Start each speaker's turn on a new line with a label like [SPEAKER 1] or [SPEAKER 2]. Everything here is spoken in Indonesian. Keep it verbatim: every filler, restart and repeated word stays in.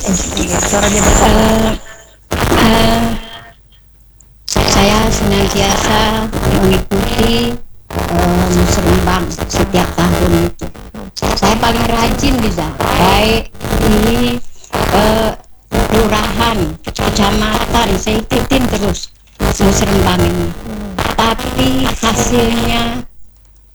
[SPEAKER 1] Suaranya besar.
[SPEAKER 2] Eh, eh, saya senantiasa mengikuti eh, musrenbang setiap tahun itu. Saya paling rajin bisa, baik di eh, kelurahan, kecamatan, saya ikutin terus musrenbang ini. Tapi hasilnya